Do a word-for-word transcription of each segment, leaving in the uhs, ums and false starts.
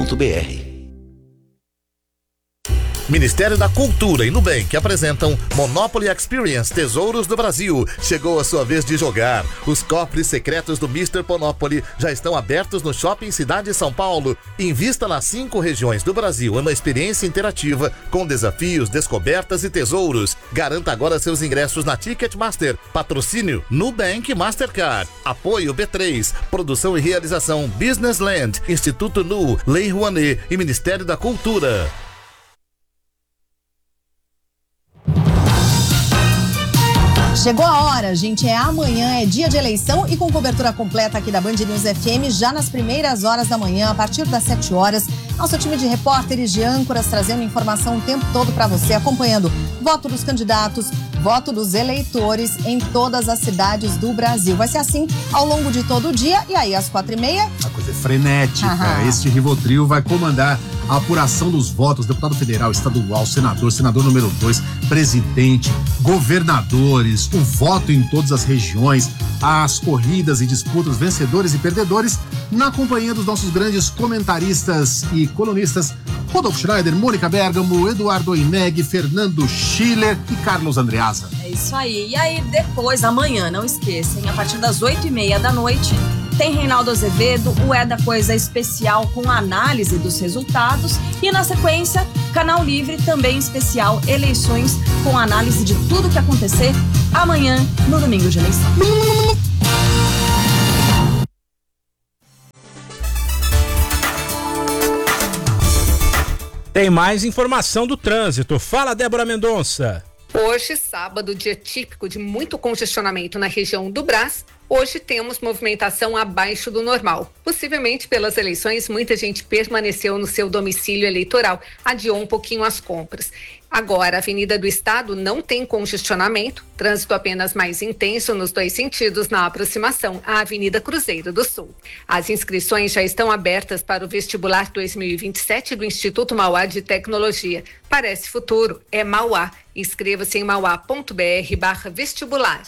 ponto b r. Ministério da Cultura e Nubank apresentam Monopoly Experience Tesouros do Brasil. Chegou a sua vez de jogar. Os cofres secretos do mister Monopoly já estão abertos no Shopping Cidade São Paulo. Invista nas cinco regiões do Brasil em uma experiência interativa com desafios, descobertas e tesouros. Garanta agora seus ingressos na Ticketmaster. Patrocínio Nubank Mastercard. Apoio B três. Produção e realização Business Land, Instituto Nu, Lei Rouanet e Ministério da Cultura. Chegou a hora, gente, é amanhã, é dia de eleição e com cobertura completa aqui da Band News F M, já nas primeiras horas da manhã, a partir das sete horas, nosso time de repórteres, de âncoras, trazendo informação o tempo todo para você, acompanhando voto dos candidatos, voto dos eleitores em todas as cidades do Brasil. Vai ser assim ao longo de todo o dia e aí às quatro e meia... A coisa é frenética, Aham. Este Rivotril vai comandar a apuração dos votos, deputado federal, estadual, senador, senador número dois, presidente, governadores, o voto em todas as regiões, as corridas e disputas, vencedores e perdedores, na companhia dos nossos grandes comentaristas e colunistas, Rodolfo Schneider, Mônica Bergamo, Eduardo Oineg, Fernando Schiller e Carlos Andreasa. É isso aí. E aí depois, amanhã, não esqueçam, a partir das oito e meia da noite, tem Reinaldo Azevedo, o É da Coisa especial com análise dos resultados e na sequência, Canal Livre também especial, eleições com análise de tudo que acontecer amanhã no domingo de eleição. Tem mais informação do trânsito. Fala, Débora Mendonça. Hoje, sábado, dia típico de muito congestionamento na região do Brás. Hoje temos movimentação abaixo do normal. Possivelmente pelas eleições, muita gente permaneceu no seu domicílio eleitoral, adiou um pouquinho as compras. Agora, a Avenida do Estado não tem congestionamento, trânsito apenas mais intenso nos dois sentidos na aproximação à Avenida Cruzeiro do Sul. As inscrições já estão abertas para o vestibular dois mil e vinte e sete do Instituto Mauá de Tecnologia. Parece futuro, é Mauá. Inscreva-se em mauá.br barra vestibular.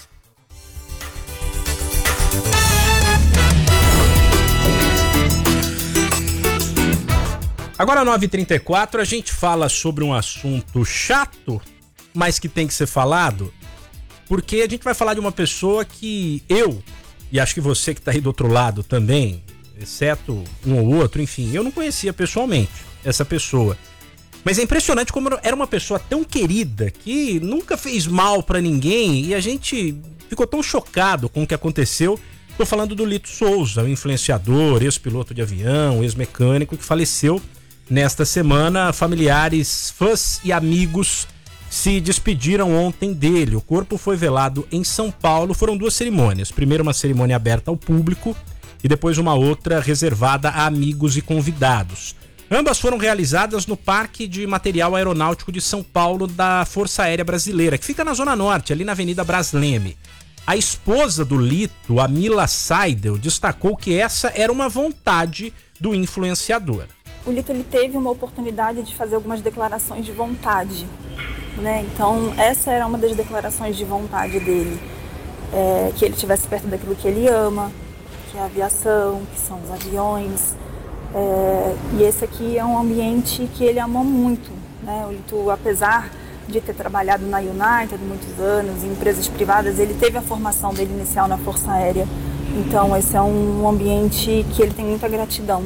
Agora, nove e trinta e quatro, a gente fala sobre um assunto chato, mas que tem que ser falado, porque a gente vai falar de uma pessoa que eu, e acho que você que está aí do outro lado também, exceto um ou outro, enfim, eu não conhecia pessoalmente essa pessoa. Mas é impressionante como era uma pessoa tão querida, que nunca fez mal pra ninguém, e a gente ficou tão chocado com o que aconteceu. Tô falando do Lito Souza, um influenciador, ex-piloto de avião, ex-mecânico, que faleceu nesta semana. Familiares, fãs e amigos se despediram ontem dele. O corpo foi velado em São Paulo. Foram duas cerimônias. Primeiro uma cerimônia aberta ao público e depois uma outra reservada a amigos e convidados. Ambas foram realizadas no Parque de Material Aeronáutico de São Paulo da Força Aérea Brasileira, que fica na Zona Norte, ali na Avenida Brasleme. A esposa do Lito, a Mila Seidel, destacou que essa era uma vontade do influenciador. O Lito ele teve uma oportunidade de fazer algumas declarações de vontade, né? Então essa era uma das declarações de vontade dele, é, que ele estivesse perto daquilo que ele ama, que é a aviação, que são os aviões. É, e esse aqui é um ambiente que ele amou muito, né? O Lito, apesar de ter trabalhado na United muitos anos, em empresas privadas, ele teve a formação dele inicial na Força Aérea. Então esse é um ambiente que ele tem muita gratidão.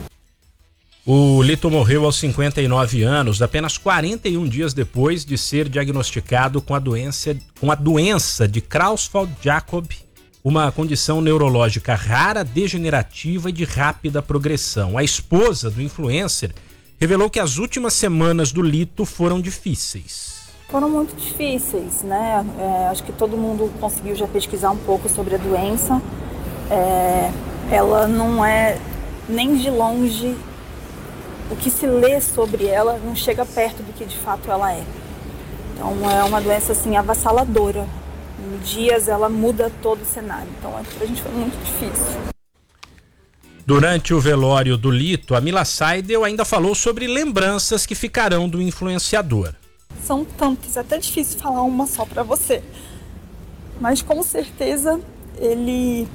O Lito morreu aos cinquenta e nove anos, apenas quarenta e um dias depois de ser diagnosticado com a doença, com a doença de Creutzfeldt-Jakob, uma condição neurológica rara, degenerativa e de rápida progressão. A esposa do influencer revelou que as últimas semanas do Lito foram difíceis. Foram muito difíceis, né? É, acho que todo mundo conseguiu já pesquisar um pouco sobre a doença. É, ela não é nem de longe... O que se lê sobre ela não chega perto do que de fato ela é. Então é uma doença assim avassaladora. Em dias ela muda todo o cenário. Então pra gente foi muito difícil. Durante o velório do Lito, a Mila Seidel ainda falou sobre lembranças que ficarão do influenciador. São tantas, é até difícil falar uma só pra você. Mas com certeza ele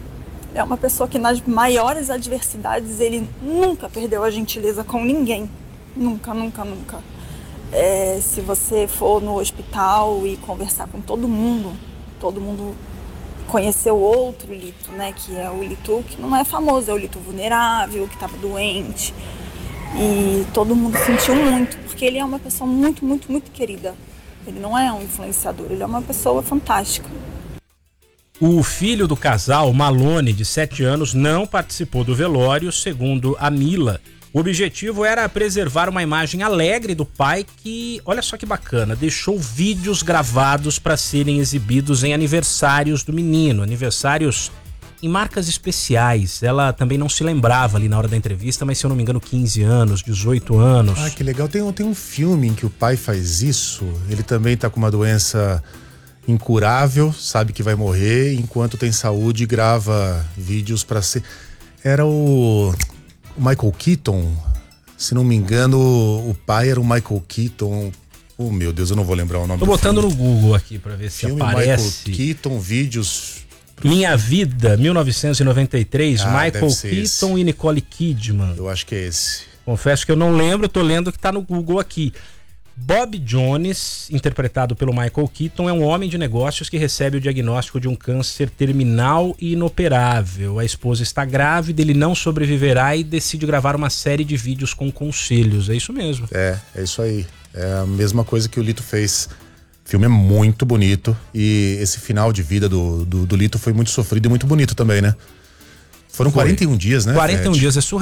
É uma pessoa que nas maiores adversidades ele nunca perdeu a gentileza com ninguém. Nunca, nunca, nunca. É, se você for no hospital e conversar com todo mundo, todo mundo conheceu outro Lito, né? Que é o Lito que não é famoso, é o Lito vulnerável, que estava doente. E todo mundo sentiu muito, porque ele é uma pessoa muito, muito, muito querida. Ele não é um influenciador, ele é uma pessoa fantástica. O filho do casal, Malone, de sete anos, não participou do velório, segundo a Mila. O objetivo era preservar uma imagem alegre do pai que, olha só que bacana, deixou vídeos gravados para serem exibidos em aniversários do menino, aniversários em marcas especiais. Ela também não se lembrava ali na hora da entrevista, mas se eu não me engano, quinze anos, dezoito anos. Ah, que legal. Tem, tem um filme em que o pai faz isso, ele também tá com uma doença incurável, sabe que vai morrer, enquanto tem saúde grava vídeos para ser... Era o... o Michael Keaton, se não me engano, o pai era o Michael Keaton. Oh, meu Deus, eu não vou lembrar o nome. Tô do botando filme. no Google aqui pra ver se filme aparece. Michael Keaton, vídeos... Minha Vida, mil novecentos e noventa e três, Ah, Michael deve ser Keaton esse. e Nicole Kidman. Eu acho que é esse. Confesso que eu não lembro, tô lendo que tá no Google aqui. Bob Jones, interpretado pelo Michael Keaton, é um homem de negócios que recebe o diagnóstico de um câncer terminal e inoperável. A esposa está grávida, ele não sobreviverá e decide gravar uma série de vídeos com conselhos. É isso mesmo. É, é isso aí. É a mesma coisa que o Lito fez. O filme é muito bonito e esse final de vida do, do, do Lito foi muito sofrido e muito bonito também, né? Foram Foi. quarenta e um dias, né, quarenta e um Fred? dias, é surreal.